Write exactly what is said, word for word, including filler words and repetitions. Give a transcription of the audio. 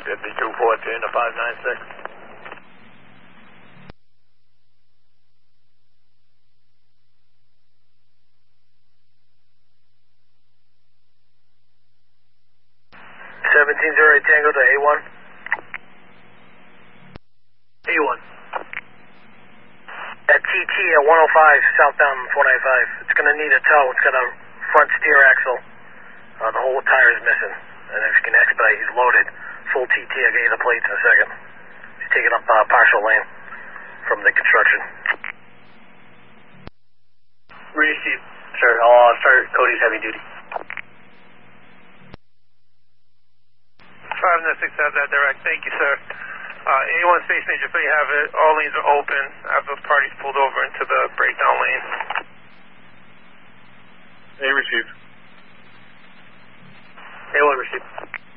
fifty-two fourteen to five nine six. seventeen zero eight Tango to A one. A one. At T T at one oh five, southbound four ninety-five. It's going to need a tow. It's got a front steer axle. Uh, the whole tire is missing. And if you can expedite, he's loaded. Full T T, I'll get you the plates in a second. He's taking up uh, partial lane from the construction. Receive, sir. I'll start Cody's heavy duty. five nine six has that direct. Thank you, sir. Uh, anyone space major, so you have it. All lanes are open. I have those parties pulled over into the breakdown lane. A received. A one received.